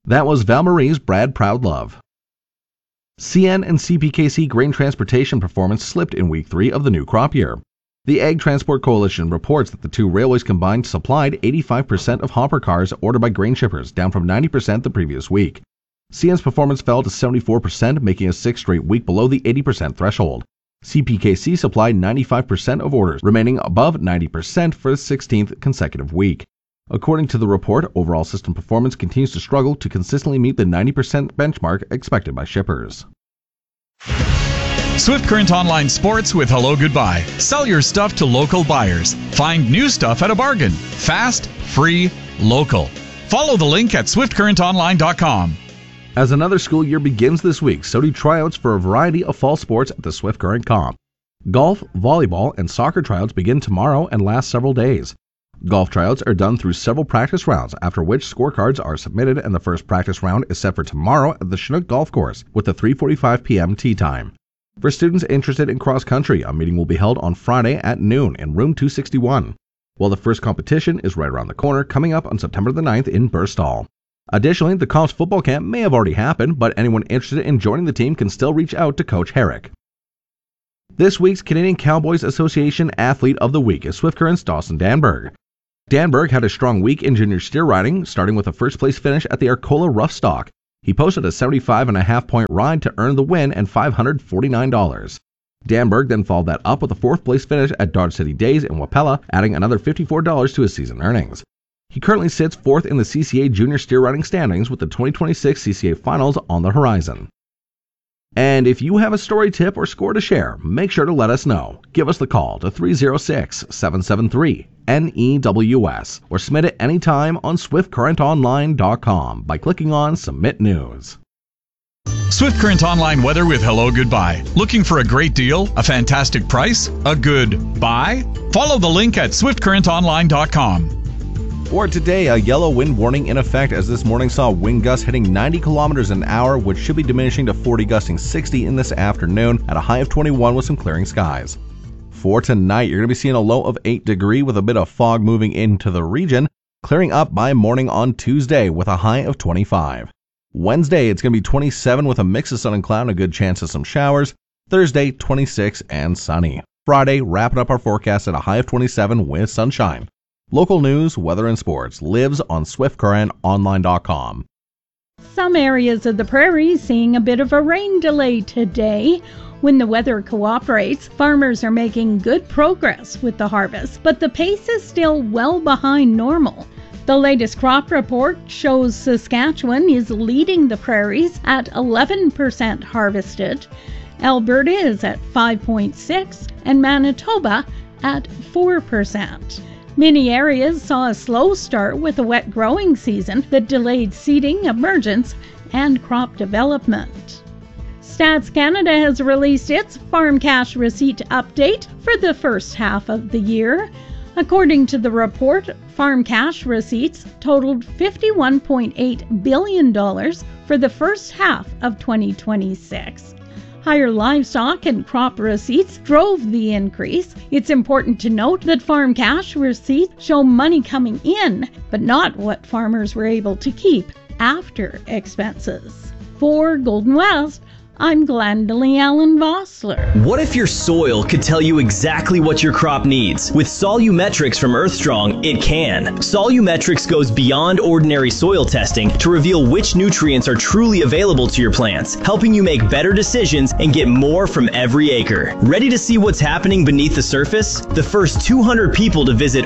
That was Val Marie's Brad Proudlove. CN and CPKC grain transportation performance slipped in week 3 of the new crop year. The Ag Transport Coalition reports that the two railways combined supplied 85% of hopper cars ordered by grain shippers, down from 90% the previous week. CN's performance fell to 74%, making a 6th straight week below the 80% threshold. CPKC supplied 95% of orders, remaining above 90% for the 16th consecutive week. According to the report, overall system performance continues to struggle to consistently meet the 90% benchmark expected by shippers. Swift Current Online Sports with Hello Goodbye. Sell your stuff to local buyers. Find new stuff at a bargain. Fast, free, local. Follow the link at swiftcurrentonline.com. As another school year begins this week, so do tryouts for a variety of fall sports at the Swift Current Comp. Golf, volleyball, and soccer tryouts begin tomorrow and last several days. Golf tryouts are done through several practice rounds, after which scorecards are submitted, and the first practice round is set for tomorrow at the Chinook Golf Course with a 3:45 p.m. tee time. For students interested in cross-country, a meeting will be held on Friday at noon in room 261, while the first competition is right around the corner, coming up on September the 9th in Birstall. Additionally, the Comp's football camp may have already happened, but anyone interested in joining the team can still reach out to Coach Herrick. This week's Canadian Cowboys Association Athlete of the Week is Swift Current's Dawson Danberg. Danberg had a strong week in junior steer riding, starting with a first-place finish at the Arcola Rough Stock. He posted a 75.5-point ride to earn the win and $549. Danberg then followed that up with a 4th-place finish at Dodge City Days in Wapella, adding another $54 to his season earnings. He currently sits 4th in the CCA Junior Steer Riding standings with the 2026 CCA Finals on the horizon. And if you have a story tip or score to share, make sure to let us know. Give us the call to 306-773-NEWS or submit it anytime on SwiftCurrentOnline.com by clicking on Submit News. Swift Current Online weather with Hello Goodbye. Looking for a great deal? A fantastic price? A good buy? Follow the link at SwiftCurrentOnline.com. For today, a yellow wind warning in effect as this morning saw wind gusts hitting 90 kilometers an hour, which should be diminishing to 40 gusting 60 in this afternoon at a high of 21 with some clearing skies. For tonight, you're going to be seeing a low of 8 degrees with a bit of fog moving into the region, clearing up by morning on Tuesday with a high of 25. Wednesday, it's going to be 27 with a mix of sun and cloud and a good chance of some showers. Thursday, 26 and sunny. Friday, wrapping up our forecast at a high of 27 with sunshine. Local news, weather, and sports lives on SwiftCurrentOnline.com. Some areas of the prairie seeing a bit of a rain delay today. When the weather cooperates, farmers are making good progress with the harvest, but the pace is still well behind normal. The latest crop report shows Saskatchewan is leading the prairies at 11% harvested. Alberta is at 5.6% and Manitoba at 4%. Many areas saw a slow start with a wet growing season that delayed seeding, emergence, and crop development. Stats Canada has released its farm cash receipt update for the first half of the year. According to the report, farm cash receipts totaled $51.8 billion for the first half of 2026. Higher livestock and crop receipts drove the increase. It's important to note that farm cash receipts show money coming in, but not what farmers were able to keep after expenses. For Golden West, I'm Glendalee Allen Vossler. What if your soil could tell you exactly what your crop needs? With Solumetrics from Earthstrong, it can. Solumetrics goes beyond ordinary soil testing to reveal which nutrients are truly available to your plants, helping you make better decisions and get more from every acre. Ready to see what's happening beneath the surface? The first 200 people to visit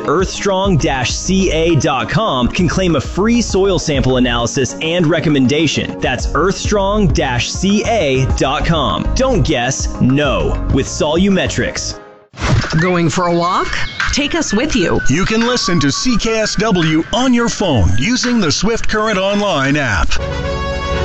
earthstrong-ca.com can claim a free soil sample analysis and recommendation. That's earthstrong-ca.com. Don't guess, know with Solumetrics. Going for a walk? Take us with you. You can listen to CKSW on your phone using the Swift Current Online app.